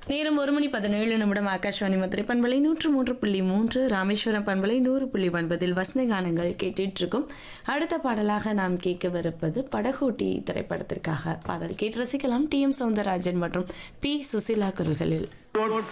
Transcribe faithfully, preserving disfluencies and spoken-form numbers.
நேரம் ஒரு மணி பதினேழு நிமிடம். ஆகாஷ்வாணி மதுரை பண்பலை நூற்று மூன்று புள்ளி மூன்று, ராமேஸ்வரம் பண்பலை நூறு புள்ளி ஒன்பதில் வசந்த கானங்கள் கேட்டுட்டு இருக்கும். அடுத்த பாடலாக நாம் கேட்கவிருப்பது படகோட்டி திரைப்படத்திற்காக பாடல் கேட்டு ரசிக்கலாம். டி எம் சௌந்தரராஜன் மற்றும் பி சுசீலா குரல்களில்.